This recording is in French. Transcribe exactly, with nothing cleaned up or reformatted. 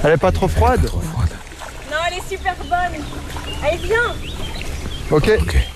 Elle est pas trop froide? Non, elle est super bonne. Allez, viens. Ok. Ok.